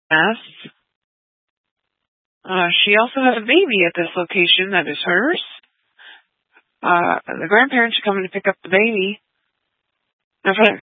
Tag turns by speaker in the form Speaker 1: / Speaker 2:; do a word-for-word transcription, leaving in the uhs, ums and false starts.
Speaker 1: Uh, she also has a baby at this location that is hers. Uh, the grandparents are coming to pick up the baby. Now, for